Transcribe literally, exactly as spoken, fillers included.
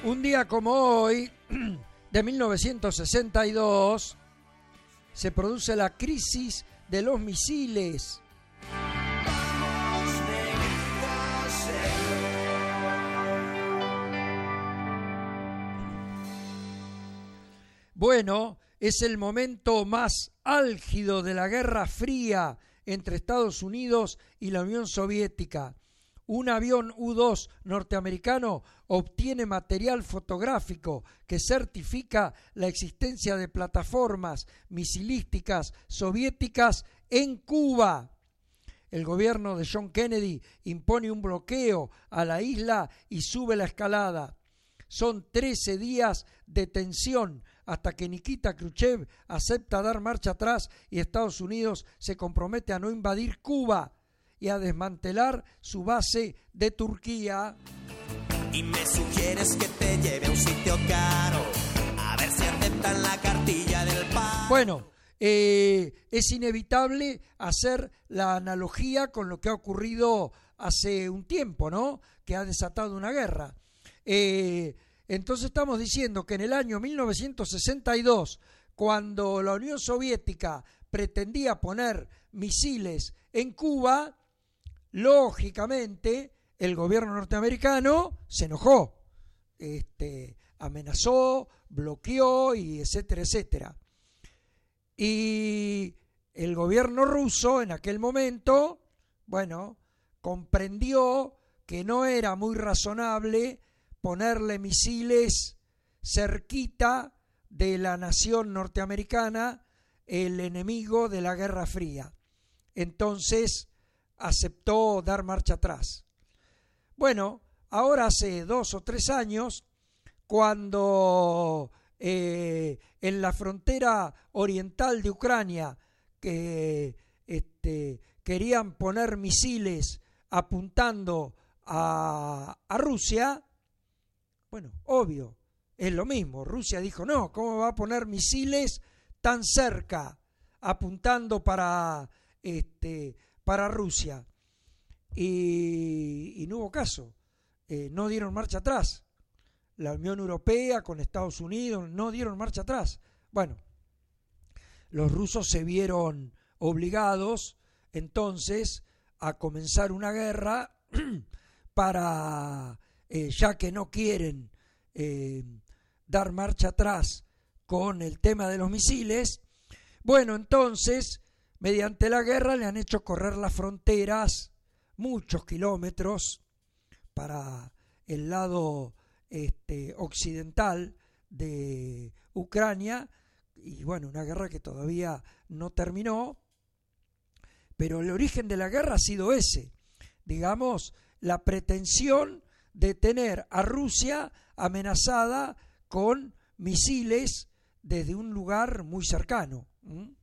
Un día como hoy, de mil novecientos sesenta y dos, se produce la crisis de los misiles. Bueno, es el momento más álgido de la Guerra Fría entre Estados Unidos y la Unión Soviética. Un avión U dos norteamericano obtiene material fotográfico que certifica la existencia de plataformas misilísticas soviéticas en Cuba. El gobierno de John Kennedy impone un bloqueo a la isla y sube la escalada. Son trece días de tensión hasta que Nikita Khrushchev acepta dar marcha atrás y Estados Unidos se compromete a no invadir Cuba y a desmantelar su base de Turquía. Y me sugieres que te lleve a un sitio caro, a ver si aceptan la cartilla del paro. Bueno, eh, es inevitable hacer la analogía con lo que ha ocurrido hace un tiempo, ¿no? Que ha desatado una guerra. Eh, entonces estamos diciendo que en el año mil novecientos sesenta y dos, cuando la Unión Soviética pretendía poner misiles en Cuba, lógicamente el gobierno norteamericano se enojó, este, amenazó, bloqueó y etcétera, etcétera. Y el gobierno ruso en aquel momento, bueno, comprendió que no era muy razonable ponerle misiles cerquita de la nación norteamericana, el enemigo de la Guerra Fría. Entonces aceptó dar marcha atrás. Bueno, ahora hace dos o tres años, cuando eh, en la frontera oriental de Ucrania que este, querían poner misiles apuntando a, a Rusia, bueno, obvio, es lo mismo. Rusia dijo, no, ¿cómo va a poner misiles tan cerca, apuntando para, este, para Rusia? Y, y no hubo caso, eh, no dieron marcha atrás. La Unión Europea con Estados Unidos no dieron marcha atrás. Bueno, los rusos se vieron obligados entonces a comenzar una guerra para... Eh, ya que no quieren eh, dar marcha atrás con el tema de los misiles, bueno, entonces, mediante la guerra le han hecho correr las fronteras muchos kilómetros para el lado este, occidental de Ucrania, y bueno, una guerra que todavía no terminó, pero el origen de la guerra ha sido ese, digamos, la pretensión de tener a Rusia amenazada con misiles desde un lugar muy cercano. ¿Mm?